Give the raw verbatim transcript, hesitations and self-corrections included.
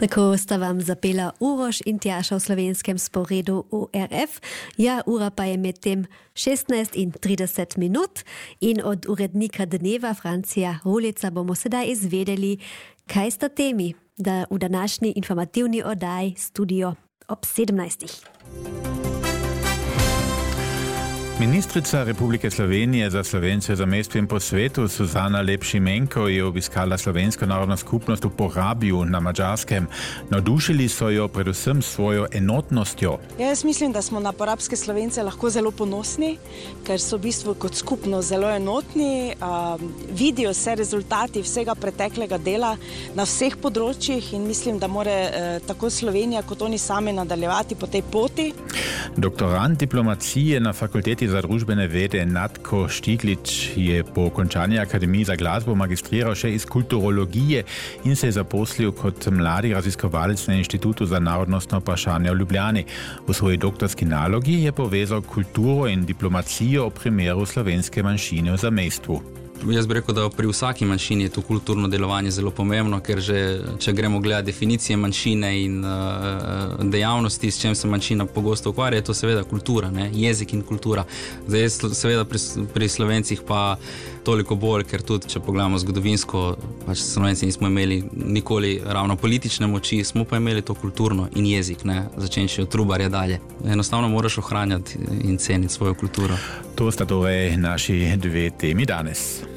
Tako sta vam zapela Uroš in Tjaša v slovenskem sporedu O R F. Ja, ura pa je med tem šestnajst in trideset minut in od urednika dneva Francija Rulica bomo sedaj izvedeli, kaj sta temi, da v današnji informativni oddaji Studio ob sedemnajstih. Ministrica Republike Slovenije za Slovence v zamejstvu in po svetu Suzana Lep-Šimenko je obiskala slovensko narodno skupnost v Porabiju na Madžarskem. Navdušili so jo predvsem svojo enotnostjo. Jaz mislim, da smo na porabske Slovence lahko zelo ponosni, ker so v bistvu kot skupnost zelo enotni, um, vidijo se rezultati vsega preteklega dela na vseh področjih in mislim, da more eh, tako Slovenija kot oni sami nadaljevati po tej poti. Doktorant diplomacije na fakulteti za družbene vede Natko Štiglič je po končani akademiji za glasbo magistriral še iz kulturologije in se je zaposlil kot mladi raziskovalec na Inštitutu za narodnostno vprašanje v Ljubljani. V svoji doktorski nalogi je povezal kulturo in diplomacijo v primeru slovenske manjšine v zamejstvu. Jaz bi rekel, da pri vsaki manjšini je to kulturno delovanje zelo pomembno, ker že, če gremo gledati definicije manjšine in uh, dejavnosti, s čem se manjšina pogosto ukvarja, je to seveda kultura, ne? Jezik in kultura. Zdaj, seveda pri, pri Slovencih pa toliko bolj, ker tudi, če pogledamo zgodovinsko, pač Slovenci nismo imeli nikoli ravno politične moči, smo pa imeli to kulturno in jezik, ne? Začenši od Trubarja dalje. Enostavno moraš ohranjati in ceniti svojo kulturo. To sta torej naši dve temi danes.